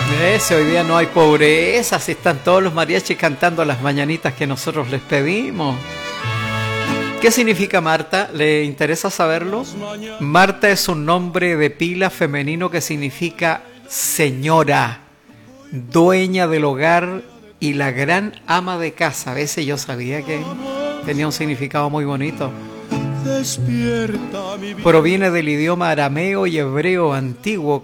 Ese, hoy día no hay pobreza, si están todos los mariachis cantando las mañanitas que nosotros les pedimos. ¿Qué significa Marta? ¿Le interesa saberlo? Marta es un nombre de pila femenino que significa señora, dueña del hogar y la gran ama de casa. A veces yo sabía que tenía un significado muy bonito. Proviene del idioma arameo y hebreo antiguo